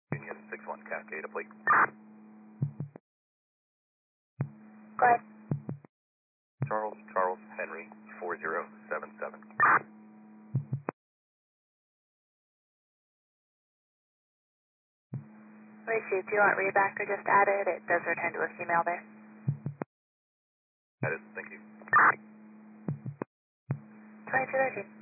Union 61 Cascade, a plate. Go ahead. Charles Henry 4077. Received. Do you want readback or just added? It does return to a female there. That is, thank you. 2213.